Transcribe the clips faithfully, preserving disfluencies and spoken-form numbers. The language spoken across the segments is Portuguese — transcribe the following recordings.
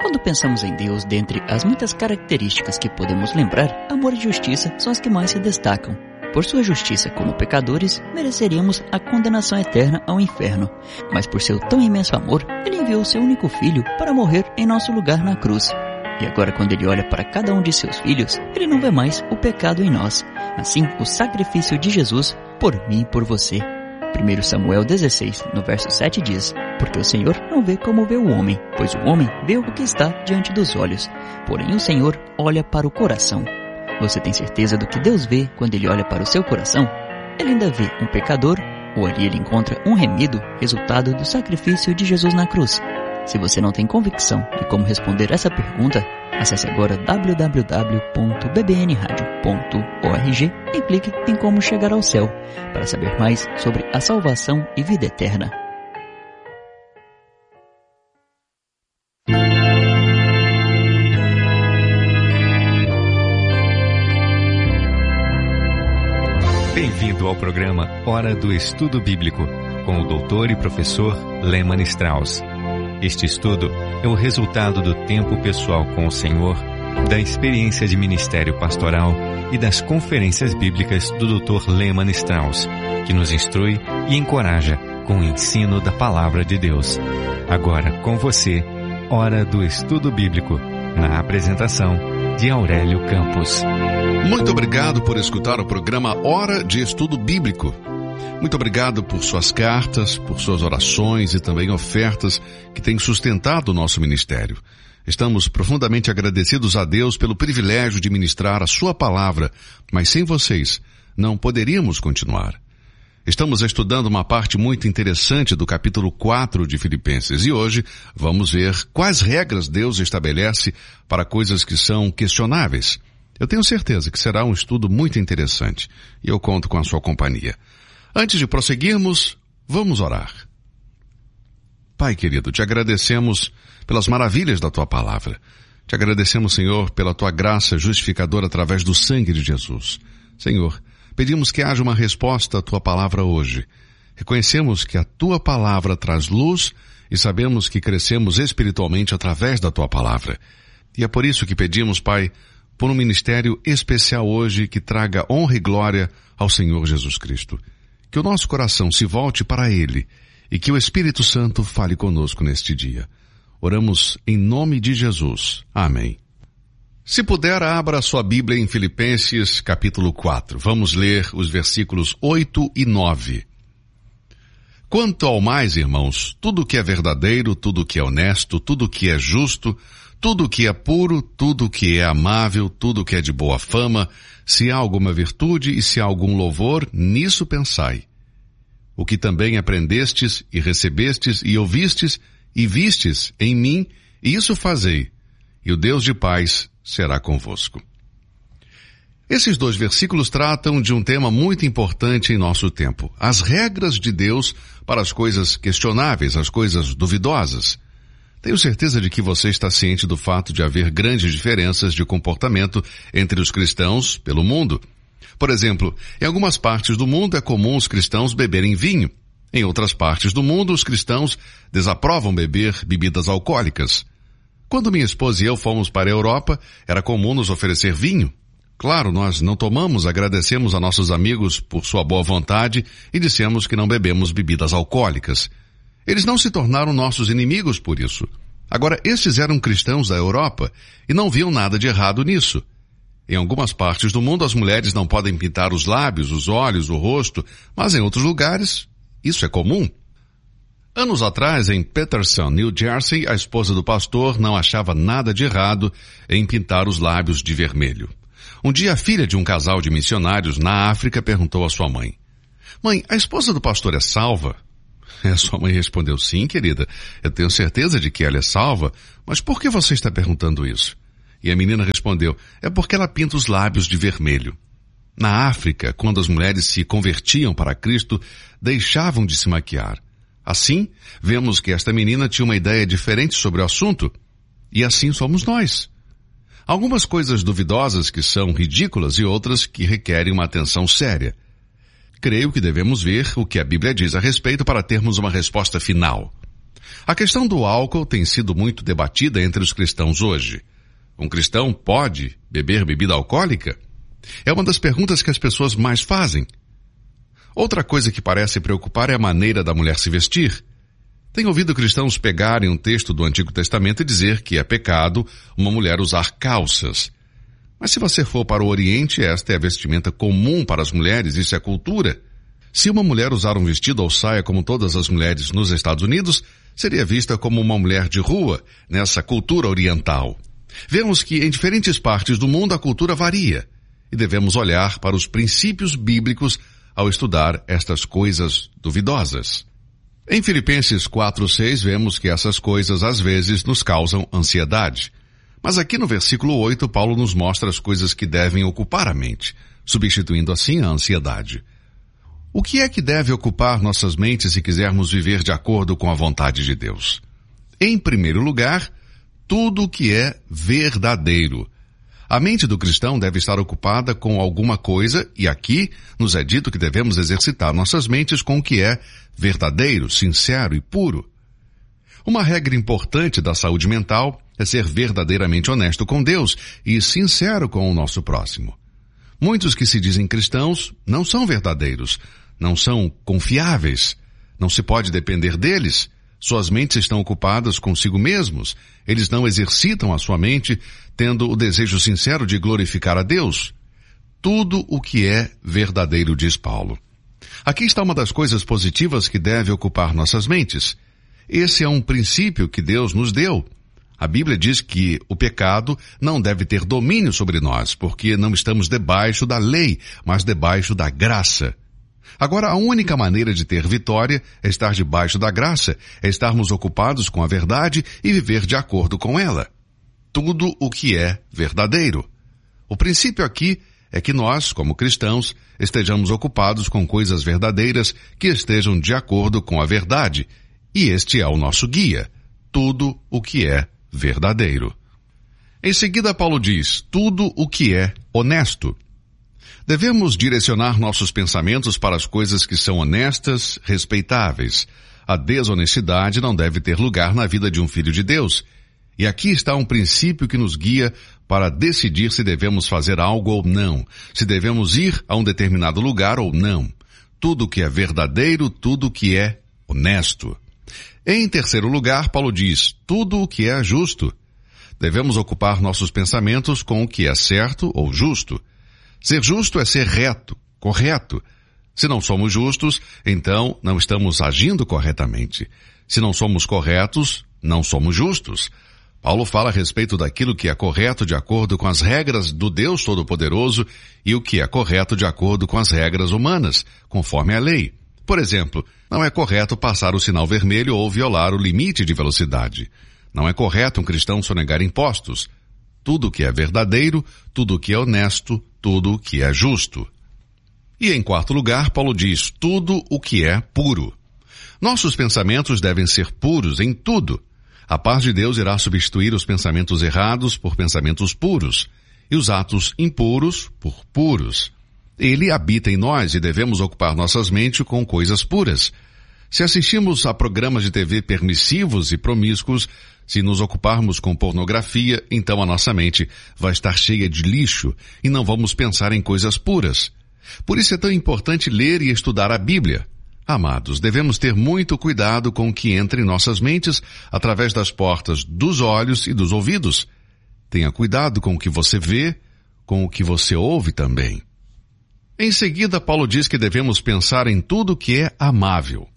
Quando pensamos em Deus, dentre as muitas características que podemos lembrar, amor e justiça são as que mais se destacam. Por sua justiça, como pecadores, mereceríamos a condenação eterna ao inferno. Mas por seu tão imenso amor, Ele enviou seu único filho para morrer em nosso lugar na cruz. E agora, quando Ele olha para cada um de seus filhos, Ele não vê mais o pecado em nós. Assim, o sacrifício de Jesus por mim e por você. primeiro Samuel dezesseis, no verso sete diz: porque o Senhor não vê como vê o homem, pois o homem vê o que está diante dos olhos. Porém o Senhor olha para o coração. Você tem certeza do que Deus vê quando Ele olha para o seu coração? Ele ainda vê um pecador, ou ali Ele encontra um remido, resultado do sacrifício de Jesus na cruz? Se você não tem convicção de como responder essa pergunta, acesse agora w w w ponto b b n radio ponto org e clique em como chegar ao céu, para saber mais sobre a salvação e vida eterna. Bem-vindo ao programa Hora do Estudo Bíblico, com o doutor e professor Lehman Strauss. Este estudo é o resultado do tempo pessoal com o Senhor, da experiência de ministério pastoral e das conferências bíblicas do doutor Lehman Strauss, que nos instrui e encoraja com o ensino da Palavra de Deus. Agora, com você, Hora do Estudo Bíblico, na apresentação de Aurélio Campos. Muito obrigado por escutar o programa Hora de Estudo Bíblico. Muito obrigado por suas cartas, por suas orações e também ofertas que têm sustentado o nosso ministério. Estamos profundamente agradecidos a Deus pelo privilégio de ministrar a sua palavra, mas sem vocês não poderíamos continuar. Estamos estudando uma parte muito interessante do capítulo quatro de Filipenses e hoje vamos ver quais regras Deus estabelece para coisas que são questionáveis. Eu tenho certeza que será um estudo muito interessante e eu conto com a sua companhia. Antes de prosseguirmos, vamos orar. Pai querido, te agradecemos pelas maravilhas da tua palavra. Te agradecemos, Senhor, pela tua graça justificadora através do sangue de Jesus. Senhor, pedimos que haja uma resposta à tua palavra hoje. Reconhecemos que a tua palavra traz luz e sabemos que crescemos espiritualmente através da tua palavra. E é por isso que pedimos, Pai, por um ministério especial hoje que traga honra e glória ao Senhor Jesus Cristo. Que o nosso coração se volte para Ele e que o Espírito Santo fale conosco neste dia. Oramos em nome de Jesus. Amém. Se puder, abra sua Bíblia em Filipenses capítulo quatro. Vamos ler os versículos oito e nove. Quanto ao mais, irmãos, tudo que é verdadeiro, tudo que é honesto, tudo que é justo, tudo que é puro, tudo que é amável, tudo que é de boa fama, se há alguma virtude e se há algum louvor, nisso pensai. O que também aprendestes e recebestes e ouvistes e vistes em mim, isso fazei, e o Deus de paz será convosco. Esses dois versículos tratam de um tema muito importante em nosso tempo, as regras de Deus para as coisas questionáveis, as coisas duvidosas. Tenho certeza de que você está ciente do fato de haver grandes diferenças de comportamento entre os cristãos pelo mundo. Por exemplo, em algumas partes do mundo é comum os cristãos beberem vinho. Em outras partes do mundo, os cristãos desaprovam beber bebidas alcoólicas. Quando minha esposa e eu fomos para a Europa, era comum nos oferecer vinho. Claro, nós não tomamos, agradecemos a nossos amigos por sua boa vontade e dissemos que não bebemos bebidas alcoólicas. Eles não se tornaram nossos inimigos por isso. Agora, estes eram cristãos da Europa e não viam nada de errado nisso. Em algumas partes do mundo, as mulheres não podem pintar os lábios, os olhos, o rosto, mas em outros lugares, isso é comum. Anos atrás, em Paterson, New Jersey, a esposa do pastor não achava nada de errado em pintar os lábios de vermelho. Um dia, a filha de um casal de missionários na África perguntou à sua mãe: "Mãe, a esposa do pastor é salva?" A sua mãe respondeu: "Sim, querida, eu tenho certeza de que ela é salva, mas por que você está perguntando isso?" E a menina respondeu: "É porque ela pinta os lábios de vermelho." Na África, quando as mulheres se convertiam para Cristo, deixavam de se maquiar. Assim, vemos que esta menina tinha uma ideia diferente sobre o assunto. E assim somos nós. Algumas coisas duvidosas que são ridículas e outras que requerem uma atenção séria. Creio que devemos ver o que a Bíblia diz a respeito para termos uma resposta final. A questão do álcool tem sido muito debatida entre os cristãos hoje. Um cristão pode beber bebida alcoólica? É uma das perguntas que as pessoas mais fazem. Outra coisa que parece preocupar é a maneira da mulher se vestir. Tenho ouvido cristãos pegarem um texto do Antigo Testamento e dizer que é pecado uma mulher usar calças. Mas se você for para o Oriente, esta é a vestimenta comum para as mulheres, isso é cultura. Se uma mulher usar um vestido ou saia como todas as mulheres nos Estados Unidos, seria vista como uma mulher de rua nessa cultura oriental. Vemos que em diferentes partes do mundo a cultura varia e devemos olhar para os princípios bíblicos ao estudar estas coisas duvidosas. Em Filipenses quatro, seis, vemos que essas coisas às vezes nos causam ansiedade. Mas aqui no versículo oito, Paulo nos mostra as coisas que devem ocupar a mente, substituindo assim a ansiedade. O que é que deve ocupar nossas mentes se quisermos viver de acordo com a vontade de Deus? Em primeiro lugar, tudo o que é verdadeiro. A mente do cristão deve estar ocupada com alguma coisa, e aqui nos é dito que devemos exercitar nossas mentes com o que é verdadeiro, sincero e puro. Uma regra importante da saúde mental é ser verdadeiramente honesto com Deus e sincero com o nosso próximo. Muitos que se dizem cristãos não são verdadeiros, não são confiáveis, não se pode depender deles. Suas mentes estão ocupadas consigo mesmos. Eles não exercitam a sua mente tendo o desejo sincero de glorificar a Deus. Tudo o que é verdadeiro, diz Paulo. Aqui está uma das coisas positivas que deve ocupar nossas mentes. Esse é um princípio que Deus nos deu. A Bíblia diz que o pecado não deve ter domínio sobre nós, porque não estamos debaixo da lei, mas debaixo da graça. Agora, a única maneira de ter vitória é estar debaixo da graça, é estarmos ocupados com a verdade e viver de acordo com ela. Tudo o que é verdadeiro. O princípio aqui é que nós, como cristãos, estejamos ocupados com coisas verdadeiras que estejam de acordo com a verdade. E este é o nosso guia. Tudo o que é verdadeiro. Em seguida, Paulo diz, tudo o que é honesto. Devemos direcionar nossos pensamentos para as coisas que são honestas, respeitáveis. A desonestidade não deve ter lugar na vida de um filho de Deus. E aqui está um princípio que nos guia para decidir se devemos fazer algo ou não, se devemos ir a um determinado lugar ou não. Tudo o que é verdadeiro, tudo o que é honesto. Em terceiro lugar, Paulo diz, tudo o que é justo. Devemos ocupar nossos pensamentos com o que é certo ou justo. Ser justo é ser reto, correto. Se não somos justos, então não estamos agindo corretamente. Se não somos corretos, não somos justos. Paulo fala a respeito daquilo que é correto de acordo com as regras do Deus Todo-Poderoso e o que é correto de acordo com as regras humanas, conforme a lei. Por exemplo, não é correto passar o sinal vermelho ou violar o limite de velocidade. Não é correto um cristão sonegar impostos. Tudo o que é verdadeiro, tudo o que é honesto, tudo o que é justo. E em quarto lugar, Paulo diz, tudo o que é puro. Nossos pensamentos devem ser puros em tudo. A paz de Deus irá substituir os pensamentos errados por pensamentos puros, e os atos impuros por puros. Ele habita em nós e devemos ocupar nossas mentes com coisas puras. Se assistimos a programas de T V permissivos e promíscuos, se nos ocuparmos com pornografia, então a nossa mente vai estar cheia de lixo e não vamos pensar em coisas puras. Por isso é tão importante ler e estudar a Bíblia. Amados, devemos ter muito cuidado com o que entra em nossas mentes através das portas dos olhos e dos ouvidos. Tenha cuidado com o que você vê, com o que você ouve também. Em seguida, Paulo diz que devemos pensar em tudo que é amável.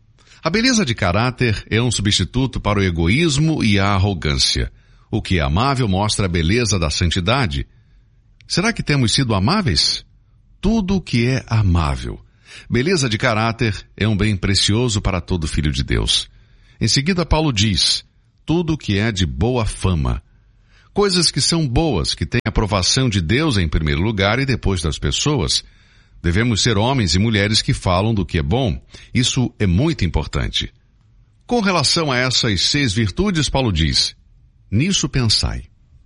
A beleza de caráter é um substituto para o egoísmo e a arrogância. O que é amável mostra a beleza da santidade. Será que temos sido amáveis? Tudo o que é amável. Beleza de caráter é um bem precioso para todo filho de Deus. Em seguida, Paulo diz, tudo o que é de boa fama. Coisas que são boas, que têm aprovação de Deus em primeiro lugar e depois das pessoas. Devemos ser homens e mulheres que falam do que é bom. Isso é muito importante. Com relação a essas seis virtudes, Paulo diz, nisso pensai.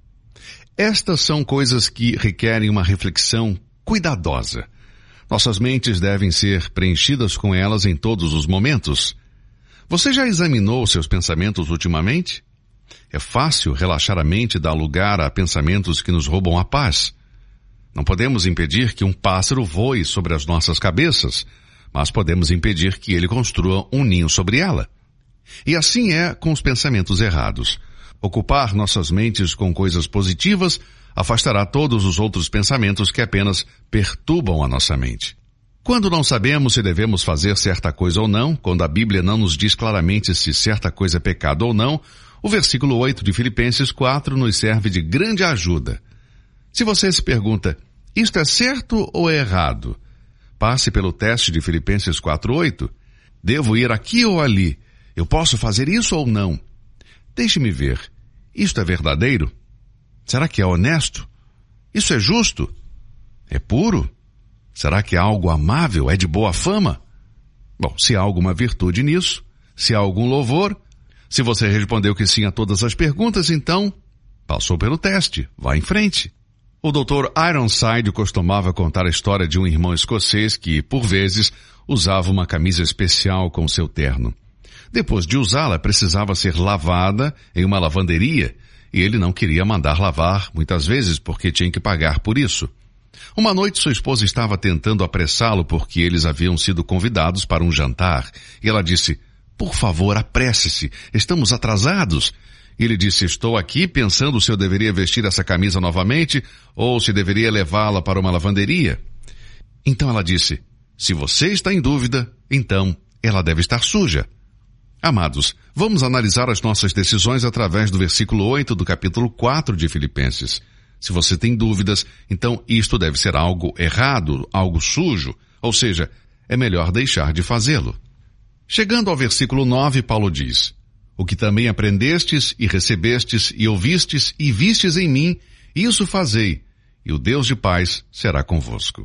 Estas são coisas que requerem uma reflexão cuidadosa. Nossas mentes devem ser preenchidas com elas em todos os momentos. Você já examinou seus pensamentos ultimamente? É fácil relaxar a mente e dar lugar a pensamentos que nos roubam a paz. Não podemos impedir que um pássaro voe sobre as nossas cabeças, mas podemos impedir que ele construa um ninho sobre ela. E assim é com os pensamentos errados. Ocupar nossas mentes com coisas positivas afastará todos os outros pensamentos que apenas perturbam a nossa mente. Quando não sabemos se devemos fazer certa coisa ou não, quando a Bíblia não nos diz claramente se certa coisa é pecado ou não, o versículo oito de Filipenses quatro nos serve de grande ajuda. Se você se pergunta, isto é certo ou é errado? Passe pelo teste de Filipenses quatro, oito. Devo ir aqui ou ali? Eu posso fazer isso ou não? Deixe-me ver. Isto é verdadeiro? Será que é honesto? Isso é justo? É puro? Será que é algo amável? É de boa fama? Bom, se há alguma virtude nisso, se há algum louvor, se você respondeu que sim a todas as perguntas, então passou pelo teste. Vá em frente. O doutor Ironside costumava contar a história de um irmão escocês que, por vezes, usava uma camisa especial com seu terno. Depois de usá-la, precisava ser lavada em uma lavanderia, e ele não queria mandar lavar, muitas vezes, porque tinha que pagar por isso. Uma noite sua esposa estava tentando apressá-lo porque eles haviam sido convidados para um jantar, e ela disse, por favor, apresse-se, estamos atrasados. E ele disse, estou aqui pensando se eu deveria vestir essa camisa novamente, ou se deveria levá-la para uma lavanderia. Então ela disse, se você está em dúvida, então ela deve estar suja. Amados, vamos analisar as nossas decisões através do versículo oito do capítulo quatro de Filipenses. Se você tem dúvidas, então isto deve ser algo errado, algo sujo, ou seja, é melhor deixar de fazê-lo. Chegando ao versículo nove, Paulo diz, o que também aprendestes e recebestes e ouvistes e vistes em mim, isso fazei, e o Deus de paz será convosco.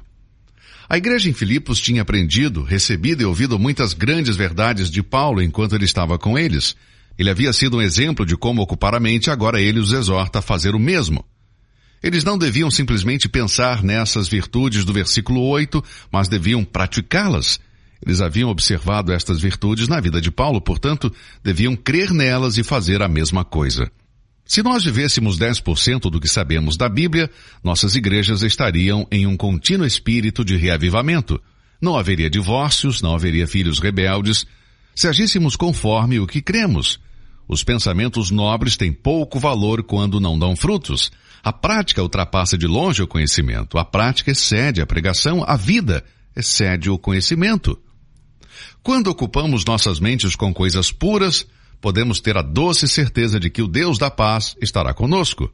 A igreja em Filipos tinha aprendido, recebido e ouvido muitas grandes verdades de Paulo enquanto ele estava com eles. Ele havia sido um exemplo de como ocupar a mente, agora ele os exorta a fazer o mesmo. Eles não deviam simplesmente pensar nessas virtudes do versículo oito, mas deviam praticá-las. Eles haviam observado estas virtudes na vida de Paulo, portanto, deviam crer nelas e fazer a mesma coisa. Se nós vivêssemos dez por cento do que sabemos da Bíblia, nossas igrejas estariam em um contínuo espírito de reavivamento. Não haveria divórcios, não haveria filhos rebeldes, se agíssemos conforme o que cremos. Os pensamentos nobres têm pouco valor quando não dão frutos. A prática ultrapassa de longe o conhecimento. A prática excede a pregação, a vida excede o conhecimento. Quando ocupamos nossas mentes com coisas puras, podemos ter a doce certeza de que o Deus da paz estará conosco.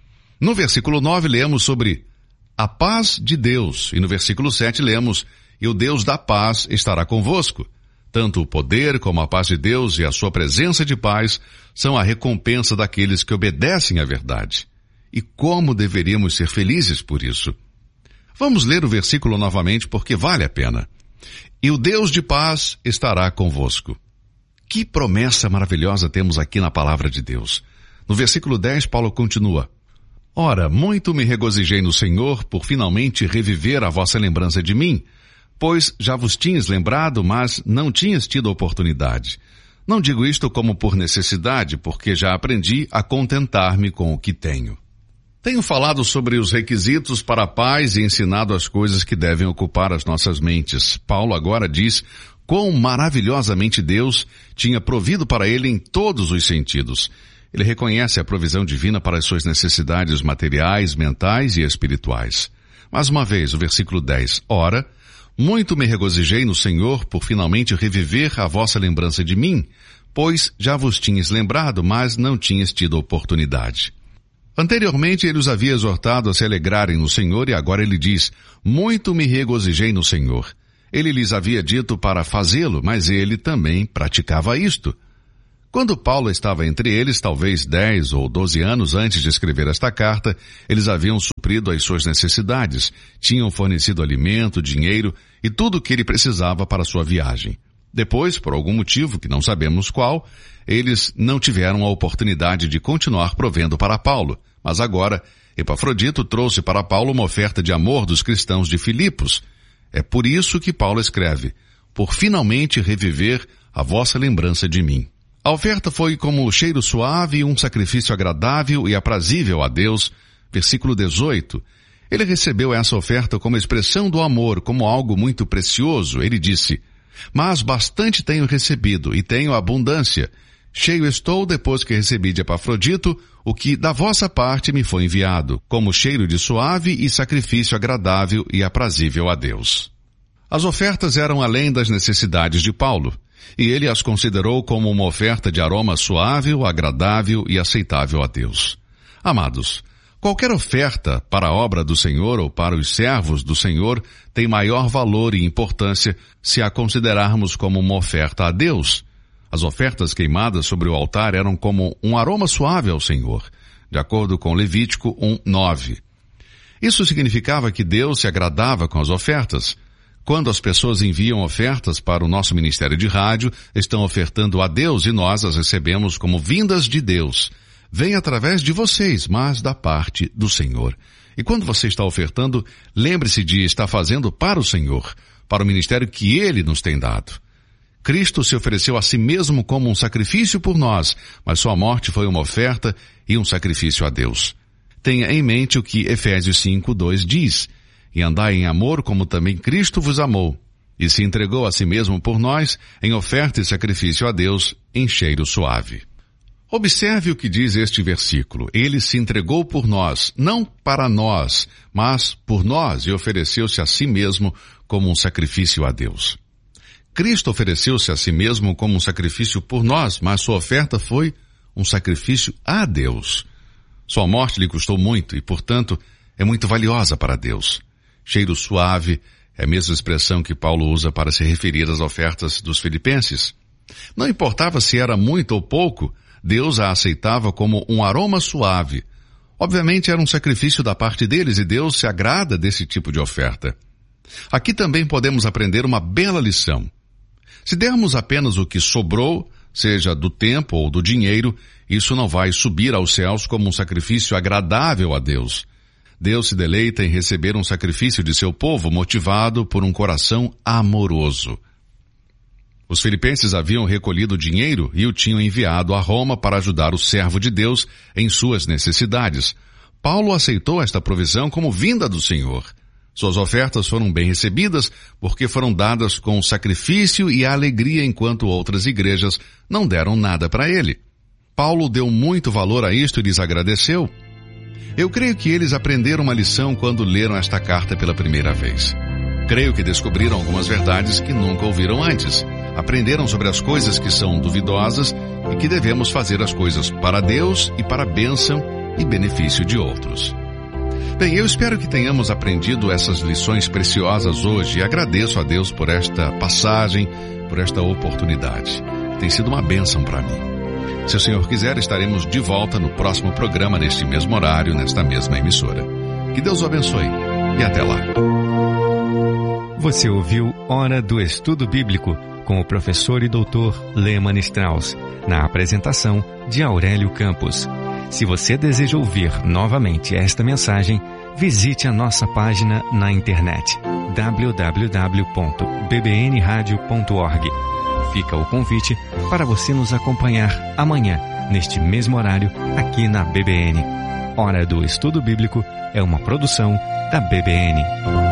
No versículo nove lemos sobre a paz de Deus, e no versículo sete lemos, e o Deus da paz estará convosco. Tanto o poder como a paz de Deus e a sua presença de paz são a recompensa daqueles que obedecem à verdade. E como deveríamos ser felizes por isso? Vamos ler o versículo novamente porque vale a pena. E o Deus de paz estará convosco. Que promessa maravilhosa temos aqui na palavra de Deus. No versículo dez, Paulo continua. Ora, muito me regozijei no Senhor por finalmente reviver a vossa lembrança de mim, pois já vos tinhas lembrado, mas não tinhas tido oportunidade. Não digo isto como por necessidade, porque já aprendi a contentar-me com o que tenho. Tenho falado sobre os requisitos para a paz e ensinado as coisas que devem ocupar as nossas mentes. Paulo agora diz quão maravilhosamente Deus tinha provido para ele em todos os sentidos. Ele reconhece a provisão divina para as suas necessidades materiais, mentais e espirituais. Mais uma vez, o versículo dez. Ora, muito me regozijei no Senhor por finalmente reviver a vossa lembrança de mim, pois já vos tinhas lembrado, mas não tinhas tido oportunidade. Anteriormente ele os havia exortado a se alegrarem no Senhor e agora ele diz, muito me regozijei no Senhor. Ele lhes havia dito para fazê-lo, mas ele também praticava isto. Quando Paulo estava entre eles, talvez dez ou doze anos antes de escrever esta carta, eles haviam suprido as suas necessidades, tinham fornecido alimento, dinheiro e tudo o que ele precisava para sua viagem. Depois, por algum motivo que não sabemos qual, eles não tiveram a oportunidade de continuar provendo para Paulo, mas agora Epafrodito trouxe para Paulo uma oferta de amor dos cristãos de Filipos. É por isso que Paulo escreve, por finalmente reviver a vossa lembrança de mim. A oferta foi como cheiro suave, um sacrifício agradável e aprazível a Deus. Versículo dezoito. Ele recebeu essa oferta como expressão do amor, como algo muito precioso. Ele disse: mas bastante tenho recebido e tenho abundância. Cheio estou depois que recebi de Epafrodito o que da vossa parte me foi enviado, como cheiro de suave e sacrifício agradável e aprazível a Deus. As ofertas eram além das necessidades de Paulo, e ele as considerou como uma oferta de aroma suave, agradável e aceitável a Deus. Amados, qualquer oferta para a obra do Senhor ou para os servos do Senhor tem maior valor e importância se a considerarmos como uma oferta a Deus. As ofertas queimadas sobre o altar eram como um aroma suave ao Senhor, de acordo com Levítico um, nove. Isso significava que Deus se agradava com as ofertas. Quando as pessoas enviam ofertas para o nosso ministério de rádio, estão ofertando a Deus e nós as recebemos como vindas de Deus. Vem através de vocês, mas da parte do Senhor. E quando você está ofertando, lembre-se de estar fazendo para o Senhor, para o ministério que Ele nos tem dado. Cristo se ofereceu a si mesmo como um sacrifício por nós, mas sua morte foi uma oferta e um sacrifício a Deus. Tenha em mente o que Efésios cinco, dois diz: e andai em amor como também Cristo vos amou, e se entregou a si mesmo por nós em oferta e sacrifício a Deus em cheiro suave. Observe o que diz este versículo. Ele se entregou por nós, não para nós, mas por nós, e ofereceu-se a si mesmo como um sacrifício a Deus. Cristo ofereceu-se a si mesmo como um sacrifício por nós, mas sua oferta foi um sacrifício a Deus. Sua morte lhe custou muito e, portanto, é muito valiosa para Deus. Cheiro suave é a mesma expressão que Paulo usa para se referir às ofertas dos filipenses. Não importava se era muito ou pouco, Deus a aceitava como um aroma suave. Obviamente era um sacrifício da parte deles e Deus se agrada desse tipo de oferta. Aqui também podemos aprender uma bela lição. Se dermos apenas o que sobrou, seja do tempo ou do dinheiro, isso não vai subir aos céus como um sacrifício agradável a Deus. Deus se deleita em receber um sacrifício de seu povo motivado por um coração amoroso. Os filipenses haviam recolhido dinheiro e o tinham enviado a Roma para ajudar o servo de Deus em suas necessidades. Paulo aceitou esta provisão como vinda do Senhor. Suas ofertas foram bem recebidas porque foram dadas com sacrifício e alegria, enquanto outras igrejas não deram nada para ele. Paulo deu muito valor a isto e lhes agradeceu. Eu creio que eles aprenderam uma lição quando leram esta carta pela primeira vez. Creio que descobriram algumas verdades que nunca ouviram antes. Aprenderam sobre as coisas que são duvidosas e que devemos fazer as coisas para Deus e para a bênção e benefício de outros. Bem, eu espero que tenhamos aprendido essas lições preciosas hoje e agradeço a Deus por esta passagem, por esta oportunidade. Tem sido uma bênção para mim. Se o Senhor quiser, estaremos de volta no próximo programa, neste mesmo horário, nesta mesma emissora. Que Deus o abençoe e até lá. Você ouviu Hora do Estudo Bíblico com o professor e doutor Lehmann Strauss, na apresentação de Aurélio Campos. Se você deseja ouvir novamente esta mensagem, visite a nossa página na internet w w w ponto b b n radio ponto org. Fica o convite para você nos acompanhar amanhã, neste mesmo horário, aqui na B B N. Hora do Estudo Bíblico é uma produção da B B N.